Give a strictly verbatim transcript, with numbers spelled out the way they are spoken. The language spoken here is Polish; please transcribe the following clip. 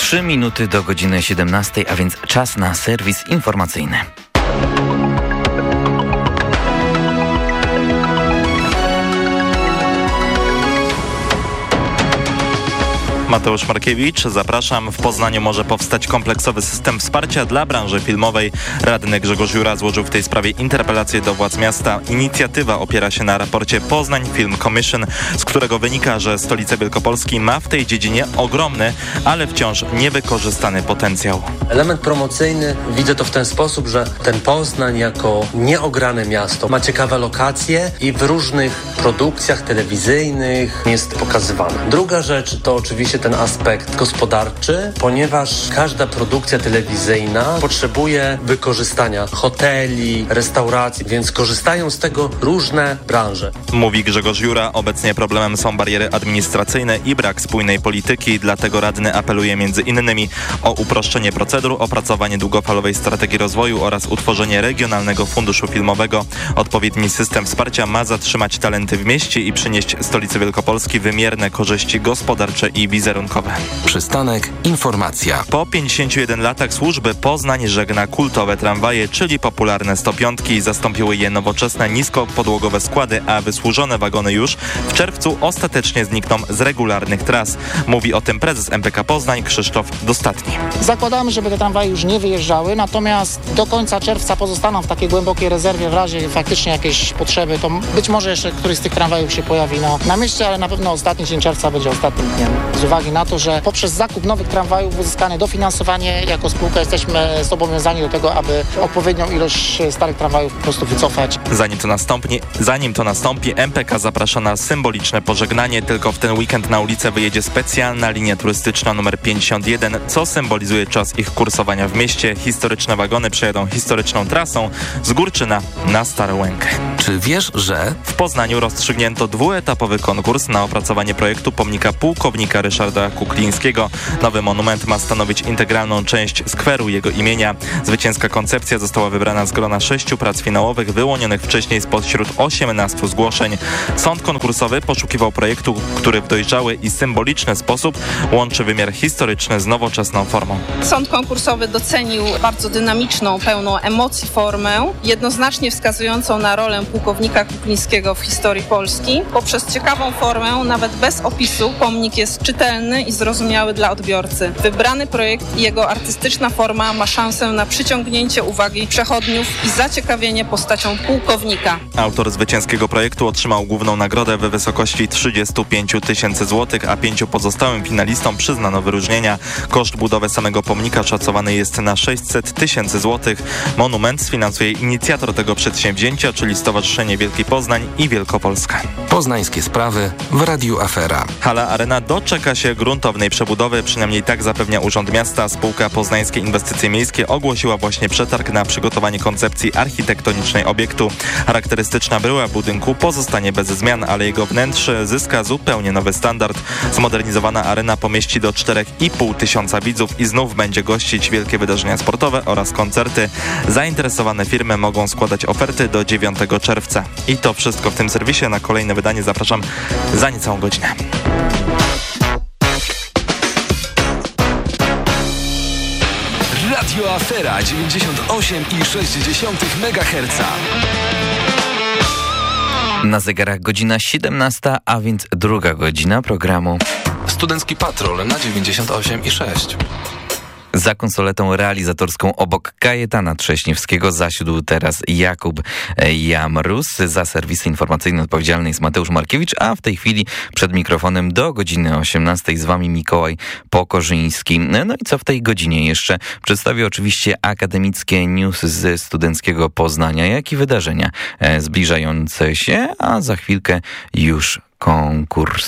Trzy minuty do godziny siedemnastej, a więc czas na serwis informacyjny. Mateusz Markiewicz, zapraszam. W Poznaniu może powstać kompleksowy system wsparcia dla branży filmowej. Radny Grzegorz Jura złożył w tej sprawie interpelację do władz miasta. Inicjatywa opiera się na raporcie Poznań Film Commission, z którego wynika, że stolica Wielkopolski ma w tej dziedzinie ogromny, ale wciąż niewykorzystany potencjał. Element promocyjny widzę to w ten sposób, że ten Poznań jako nieograne miasto ma ciekawe lokacje i w różnych produkcjach telewizyjnych jest pokazywane. Druga rzecz to oczywiście ten aspekt gospodarczy, ponieważ każda produkcja telewizyjna potrzebuje wykorzystania hoteli, restauracji, więc korzystają z tego różne branże. Mówi Grzegorz Jura. Obecnie problemem są bariery administracyjne i brak spójnej polityki, dlatego radny apeluje między innymi o uproszczenie procedur, opracowanie długofalowej strategii rozwoju oraz utworzenie regionalnego funduszu filmowego. Odpowiedni system wsparcia ma zatrzymać talenty w mieście i przynieść stolicy Wielkopolski wymierne korzyści gospodarcze i wizerunkowe. Przystanek informacja. Po pięćdziesięciu jeden latach służby Poznań żegna kultowe tramwaje, czyli popularne sto piątki. Zastąpiły je nowoczesne niskopodłogowe składy, a wysłużone wagony już w czerwcu ostatecznie znikną z regularnych tras. Mówi o tym prezes M P K Poznań Krzysztof Dostatni. Zakładamy, żeby te tramwaje już nie wyjeżdżały, natomiast do końca czerwca pozostaną w takiej głębokiej rezerwie w razie faktycznie jakiejś potrzeby, to być może jeszcze któryś z tych tramwajów się pojawi na, na mieście, ale na pewno ostatni dzień czerwca będzie ostatnim dniem. Z uwagi na to, że poprzez zakup nowych tramwajów uzyskane dofinansowanie jako spółka jesteśmy zobowiązani do tego, aby odpowiednią ilość starych tramwajów po prostu wycofać. Zanim to nastąpi, zanim to nastąpi, M P K zaprasza na symboliczne pożegnanie. Tylko w ten weekend na ulicę wyjedzie specjalna linia turystyczna numer pięćdziesiąt jeden, co symbolizuje czas ich kursowania w mieście. Historyczne wagony przejadą historyczną trasą z Górczyna na Starą Łękę. Czy wiesz, że w Poznaniu rozstrzygnięto dwuetapowy konkurs na opracowanie projektu pomnika pułkownika Ryszarda Kuklińskiego. Nowy monument ma stanowić integralną część skweru jego imienia. Zwycięska koncepcja została wybrana z grona sześciu prac finałowych wyłonionych wcześniej spośród osiemnastu zgłoszeń. Sąd konkursowy poszukiwał projektu, który w dojrzały i symboliczny sposób łączy wymiar historyczny z nowoczesną formą. Sąd konkursowy docenił bardzo dynamiczną, pełną emocji formę, jednoznacznie wskazującą na rolę pułkownika Kuklińskiego w historii Polski. Poprzez ciekawą formę, nawet bez opisu, pomnik jest czytelny i zrozumiały dla odbiorcy. Wybrany projekt i jego artystyczna forma ma szansę na przyciągnięcie uwagi przechodniów i zaciekawienie postacią pułkownika. Autor zwycięskiego projektu otrzymał główną nagrodę w wysokości trzydzieści pięć tysięcy złotych, a pięciu pozostałym finalistom przyznano wyróżnienia. Koszt budowy samego pomnika szacowany jest na sześćset tysięcy złotych. Monument sfinansuje inicjator tego przedsięwzięcia, czyli Stowarzyszenie Wielki Poznań i Wielkopolska. Poznańskie sprawy w Radiu Afera. Hala Arena doczeka się gruntownej przebudowy, przynajmniej tak zapewnia Urząd Miasta. Spółka Poznańskie Inwestycje Miejskie ogłosiła właśnie przetarg na przygotowanie koncepcji architektonicznej obiektu. Charakterystyczna bryła budynku pozostanie bez zmian, ale jego wnętrze zyska zupełnie nowy standard. Zmodernizowana arena pomieści do czterech i pół tysiąca widzów i znów będzie gościć wielkie wydarzenia sportowe oraz koncerty. Zainteresowane firmy mogą składać oferty do dziewiątego czerwca. I to wszystko w tym serwisie. Na kolejne wydanie zapraszam za niecałą godzinę. Radio Afera dziewięćdziesiąt osiem i sześć dziesiątych megaherca. Na zegarach godzina siedemnasta, a więc druga godzina programu Studencki Patrol na dziewięćdziesiąt osiem i sześć. Za konsoletą realizatorską obok Kajetana Trześniewskiego zasiadł teraz Jakub Jamrus. Za serwis informacyjny odpowiedzialny jest Mateusz Markiewicz, a w tej chwili przed mikrofonem do godziny osiemnastej z wami Mikołaj Pokorzyński. No i co w tej godzinie jeszcze? Przedstawię oczywiście akademickie news ze studenckiego Poznania, jak i wydarzenia zbliżające się, a za chwilkę już konkurs.